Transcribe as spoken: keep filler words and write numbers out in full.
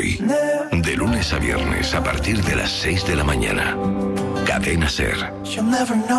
hoy. De lunes a viernes a partir de las seis de la mañana. Cadena Ser.